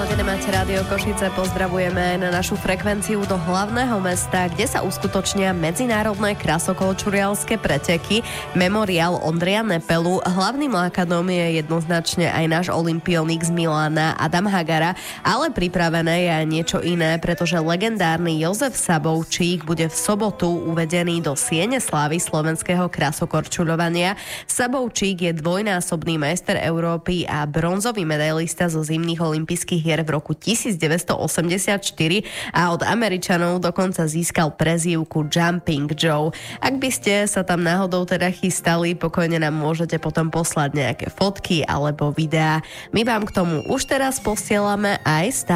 Naladené máte Rádio Košice, pozdravujeme na našu frekvenciu do hlavného mesta, kde sa uskutočnia medzinárodné krasokolčurialske preteky Memoriál Ondreja Nepelu. Hlavným lákadom je jednoznačne aj náš olympionik z Milána Adam Hagara, ale pripravené je aj niečo iné, pretože legendárny Jozef Sabovčík bude v sobotu uvedený do siene slávy slovenského krasokorčuľovania. Sabovčík je dvojnásobný majster Európy a bronzový medailista zo zimných olympijských hier v roku 1984 a od Američanov dokonca získal prezývku Jumping Joe. Ak by ste sa tam náhodou teda chystali, pokojne nám môžete potom poslať nejaké fotky alebo videá. My vám k tomu už teraz posielame aj